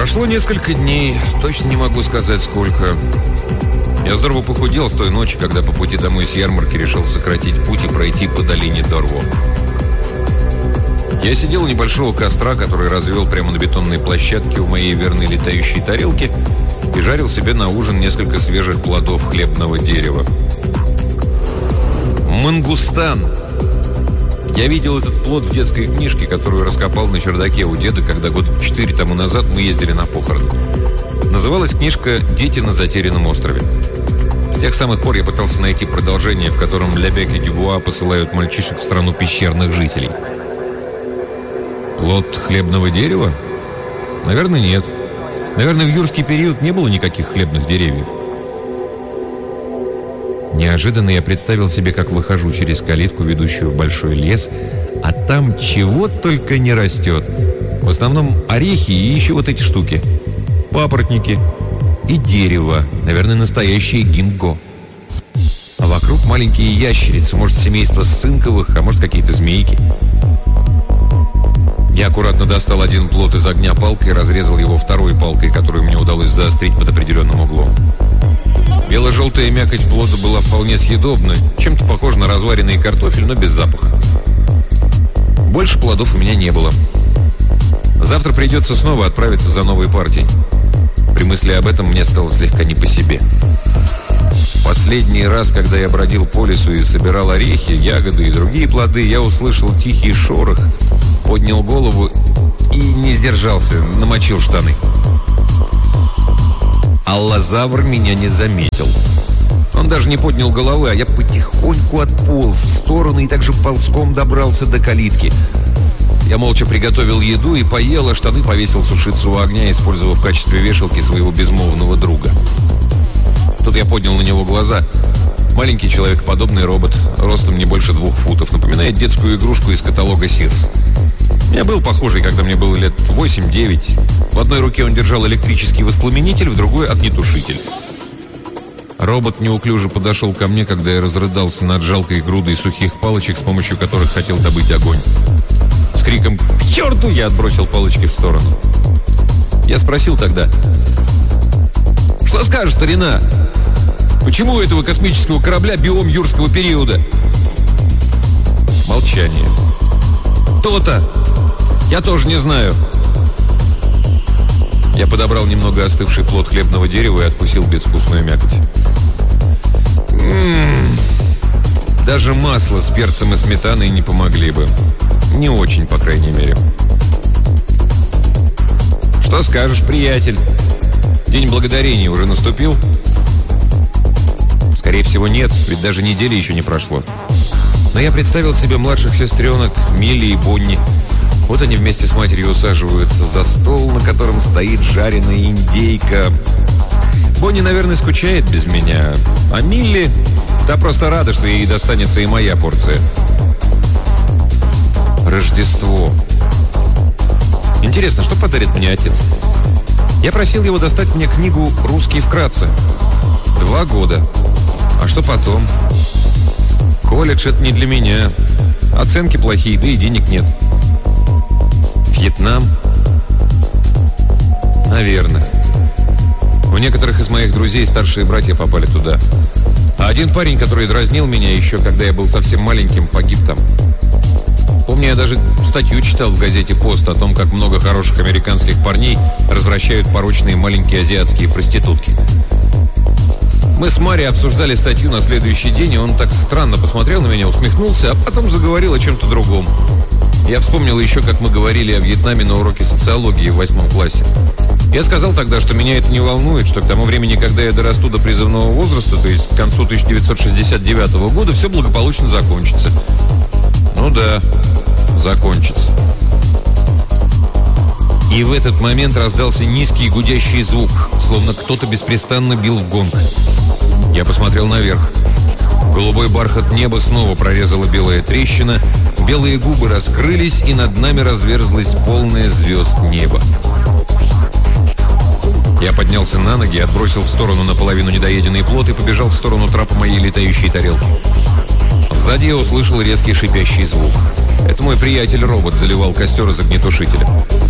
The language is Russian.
Прошло несколько дней, точно не могу сказать сколько. Я здорово похудел с той ночи, когда по пути домой с ярмарки решил сократить путь и пройти по долине Дорво. Я сидел у небольшого костра, который развел прямо на бетонной площадке у моей верной летающей тарелки, и жарил себе на ужин несколько свежих плодов хлебного дерева. Мангустан. Я видел этот плод в детской книжке, которую раскопал на чердаке у деда, когда года 4 тому назад мы ездили на похороны. Называлась книжка «Дети на затерянном острове». С тех самых пор я пытался найти продолжение, в котором Лебек и Дюбуа посылают мальчишек в страну пещерных жителей. Плод хлебного дерева? Наверное, нет. Наверное, в юрский период не было никаких хлебных деревьев. Неожиданно я представил себе, как выхожу через калитку, ведущую в большой лес, а там чего только не растет. В основном орехи и еще вот эти штуки. Папоротники и дерево, наверное, настоящее гинго. А вокруг маленькие ящерицы, может, семейство сынковых, а может, какие-то змейки. Я аккуратно достал один плод из огня палкой и разрезал его второй палкой, которую мне удалось заострить под определенным углом. Бело-желтая мякоть плода была вполне съедобна, чем-то похожа на разваренный картофель, но без запаха. Больше плодов у меня не было. Завтра придется снова отправиться за новой партией. При мысли об этом мне стало слегка не по себе. Последний раз, когда я бродил по лесу и собирал орехи, ягоды и другие плоды, я услышал тихий шорох, поднял голову и не сдержался, намочил штаны. Аллозавр меня не заметил. Он даже не поднял головы, а я потихоньку отполз в сторону и также ползком добрался до калитки. Я молча приготовил еду и поел, а штаны повесил сушиться у огня, использовав в качестве вешалки своего безмолвного друга. Тут я поднял на него глаза. Маленький человекоподобный робот, ростом не больше 2 футов, напоминает детскую игрушку из каталога Sears. Я был похожий, когда мне было лет 8-9. В одной руке он держал электрический воспламенитель, в другой — огнетушитель. Робот неуклюже подошел ко мне, когда я разрыдался над жалкой грудой сухих палочек, с помощью которых хотел добыть огонь. С криком «К черту!» я отбросил палочки в сторону. Я спросил тогда: «Что скажешь, старина? Почему у этого космического корабля биом юрского периода?» Молчание. «То-то! Я тоже не знаю». Я подобрал немного остывший плод хлебного дерева и откусил безвкусную мякоть. Даже масло с перцем и сметаной не помогли бы. Не очень, по крайней мере. «Что скажешь, приятель? День благодарения уже наступил?» Скорее всего, нет, ведь даже недели еще не прошло. Но я представил себе младших сестренок Милли и Бонни. Вот они вместе с матерью усаживаются за стол, на котором стоит жареная индейка. Бонни, наверное, скучает без меня. А Милли, та просто рада, что ей достанется и моя порция. Рождество. Интересно, что подарит мне отец? Я просил его достать мне книгу «Русский вкратце». 2 года. А что потом? Колледж — это не для меня. Оценки плохие, да и денег нет. Вьетнам? Наверное. У некоторых из моих друзей старшие братья попали туда. А один парень, который дразнил меня еще, когда я был совсем маленьким, погиб там. Помню, я даже статью читал в газете «Пост» о том, как много хороших американских парней развращают порочные маленькие азиатские проститутки. Мы с Мари обсуждали статью на следующий день, и он так странно посмотрел на меня, усмехнулся, а потом заговорил о чем-то другом. Я вспомнил еще, как мы говорили о Вьетнаме на уроке социологии в 8 классе. Я сказал тогда, что меня это не волнует, что к тому времени, когда я дорасту до призывного возраста, то есть к концу 1969 года, все благополучно закончится. Ну да, закончится. И в этот момент раздался низкий гудящий звук, словно кто-то беспрестанно бил в гонг. Я посмотрел наверх. Голубой бархат неба снова прорезала белая трещина, белые губы раскрылись, и над нами разверзлось полное звезд небо. Я поднялся на ноги, отбросил в сторону наполовину недоеденный плод и побежал в сторону трапа моей летающей тарелки. Сзади я услышал резкий шипящий звук. Это мой приятель-робот заливал костер из огнетушителя.